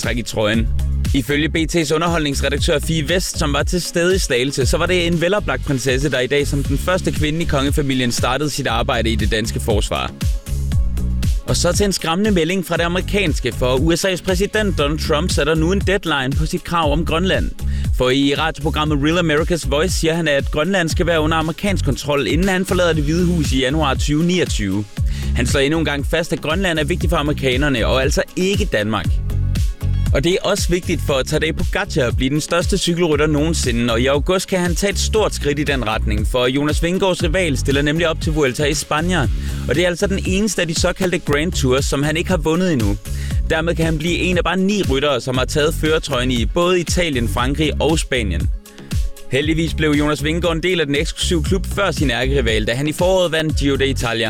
træk i trøjen. Ifølge BT's underholdningsredaktør Fie Vest, som var til stede i Slagelse, så var det en veloplagt prinsesse, der i dag som den første kvinde i kongefamilien startede sit arbejde i det danske forsvar. Og så til en skræmmende melding fra det amerikanske, for USA's præsident Donald Trump sætter nu en deadline på sit krav om Grønland. For i radioprogrammet Real America's Voice siger han, at Grønland skal være under amerikansk kontrol, inden han forlader Det Hvide Hus i januar 2029. Han slår endnu en gang fast, at Grønland er vigtigt for amerikanerne, og altså ikke Danmark. Og det er også vigtigt for Tadej Pogačar at blive den største cykelrytter nogensinde, og i august kan han tage et stort skridt i den retning, for Jonas Vingegaards rival stiller nemlig op til Vuelta i Spanien, og det er altså den eneste af de såkaldte Grand Tours, som han ikke har vundet endnu. Dermed kan han blive en af bare 9 ryttere, som har taget førertrøjen i både Italien, Frankrig og Spanien. Heldigvis blev Jonas Vingegaard en del af den eksklusive klub før sin ærkerival, da han i foråret vandt Giro d'Italia.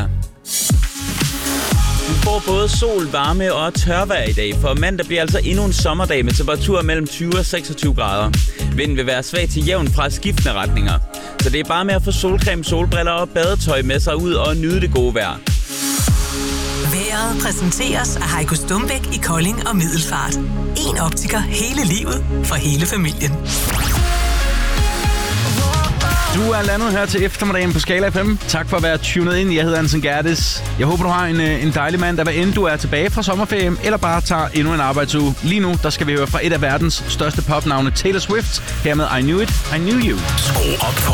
Du får både sol, varme og tørvejr i dag, for mandag bliver altså endnu en sommerdag med temperaturer mellem 20 og 26 grader. Vinden vil være svag til jævn fra skiftende retninger. Så det er bare med at få solcreme, solbriller og badetøj med sig ud og nyde det gode vejr. Vejret præsenteres af Heiko Stumbæk i Kolding og Middelfart. En optiker hele livet for hele familien. Du er landet her til eftermiddagen på Skala FM. Tak for at være tunet ind. Jeg hedder Ansen Gerdes. Jeg håber, du har en dejlig mand, der hvad end du er tilbage fra sommerferien, eller bare tager endnu en arbejdsuge. Lige nu, der skal vi høre fra et af verdens største popnavne, Taylor Swift, her med I Knew It, I Knew You. Skru op for